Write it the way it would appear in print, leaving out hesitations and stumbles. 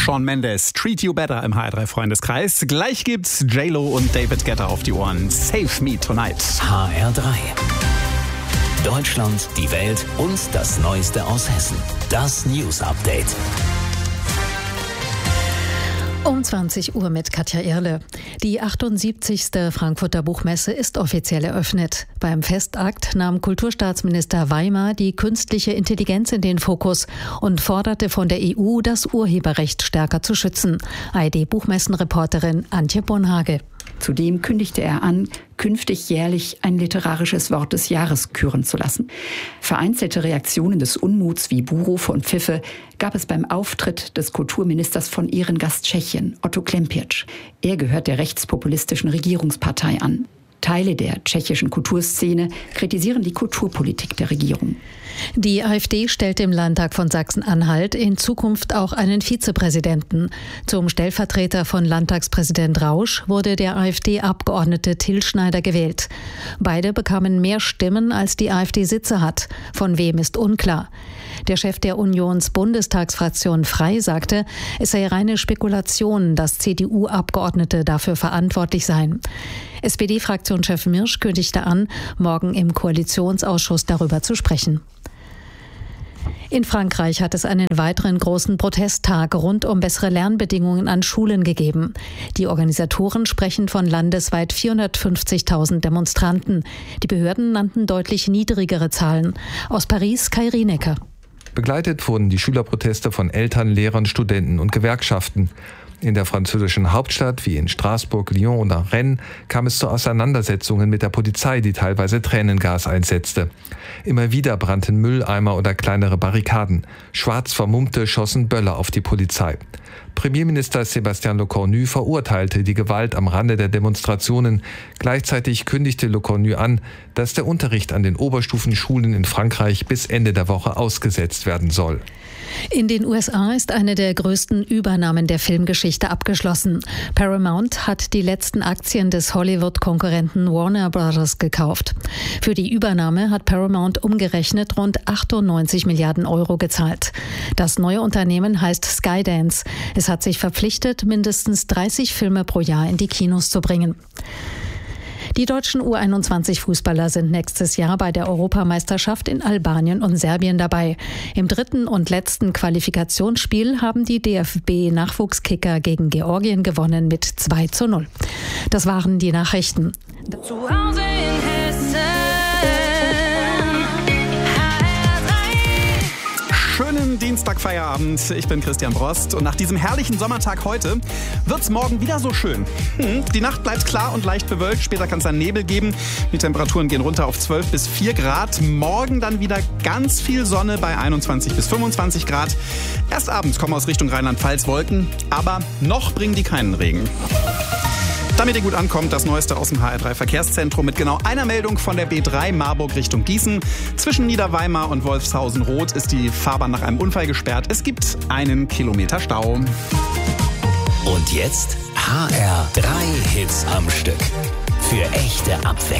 Shawn Mendes, Treat You Better im HR3-Freundeskreis. Gleich gibt's J-Lo und David Guetta auf die Ohren. Save Me Tonight. HR3. Deutschland, die Welt und das Neueste aus Hessen. Das News Update. Um 20 Uhr mit Katja Irle. Die 78. Frankfurter Buchmesse ist offiziell eröffnet. Beim Festakt nahm Kulturstaatsminister Weimar die künstliche Intelligenz in den Fokus und forderte von der EU, das Urheberrecht stärker zu schützen. ARD-Buchmessenreporterin Antje Bonhage. Zudem kündigte er an, künftig jährlich ein literarisches Wort des Jahres küren zu lassen. Vereinzelte Reaktionen des Unmuts wie Buhrufe und Pfiffe gab es beim Auftritt des Kulturministers von Ehrengast Tschechien, Otto Klempiec. Er gehört der rechtspopulistischen Regierungspartei an. Teile der tschechischen Kulturszene kritisieren die Kulturpolitik der Regierung. Die AfD stellt im Landtag von Sachsen-Anhalt in Zukunft auch einen Vizepräsidenten. Zum Stellvertreter von Landtagspräsident Rausch wurde der AfD-Abgeordnete Till Schneider gewählt. Beide bekamen mehr Stimmen, als die AfD Sitze hat. Von wem ist unklar. Der Chef der Unions-Bundestagsfraktion Frei sagte, es sei reine Spekulation, dass CDU-Abgeordnete dafür verantwortlich seien. SPD-Fraktionschef Mirsch kündigte an, morgen im Koalitionsausschuss darüber zu sprechen. In Frankreich hat es einen weiteren großen Protesttag rund um bessere Lernbedingungen an Schulen gegeben. Die Organisatoren sprechen von landesweit 450.000 Demonstranten. Die Behörden nannten deutlich niedrigere Zahlen. Aus Paris Kai Rienecker. Begleitet wurden die Schülerproteste von Eltern, Lehrern, Studenten und Gewerkschaften. In der französischen Hauptstadt wie in Straßburg, Lyon oder Rennes kam es zu Auseinandersetzungen mit der Polizei, die teilweise Tränengas einsetzte. Immer wieder brannten Mülleimer oder kleinere Barrikaden. Schwarz Vermummte schossen Böller auf die Polizei. Premierminister Sébastien Lecornu verurteilte die Gewalt am Rande der Demonstrationen. Gleichzeitig kündigte Lecornu an, dass der Unterricht an den Oberstufenschulen in Frankreich bis Ende der Woche ausgesetzt werden soll. In den USA ist eine der größten Übernahmen der Filmgeschichte abgeschlossen. Paramount hat die letzten Aktien des Hollywood-Konkurrenten Warner Bros. Gekauft. Für die Übernahme hat Paramount umgerechnet rund 98 Milliarden Euro gezahlt. Das neue Unternehmen heißt Skydance. Es hat sich verpflichtet, mindestens 30 Filme pro Jahr in die Kinos zu bringen. Die deutschen U21-Fußballer sind nächstes Jahr bei der Europameisterschaft in Albanien und Serbien dabei. Im dritten und letzten Qualifikationsspiel haben die DFB-Nachwuchskicker gegen Georgien gewonnen mit 2:0. Das waren die Nachrichten. Zu Hause in Hessen. Schönen Dienstagfeierabend, ich bin Christian Brost und nach diesem herrlichen Sommertag heute wird's morgen wieder so schön. Die Nacht bleibt klar und leicht bewölkt, später kann es dann Nebel geben. Die Temperaturen gehen runter auf 12 bis 4 Grad. Morgen dann wieder ganz viel Sonne bei 21 bis 25 Grad. Erst abends kommen aus Richtung Rheinland-Pfalz Wolken, aber noch bringen die keinen Regen. Damit ihr gut ankommt, das Neueste aus dem HR3-Verkehrszentrum mit genau einer Meldung von der B3 Marburg Richtung Gießen. Zwischen Niederweimar und Wolfshausen-Roth ist die Fahrbahn nach einem Unfall gesperrt. Es gibt 1 Kilometer Stau. Und jetzt HR3 Hits am Stück. Für echte Abwechslung.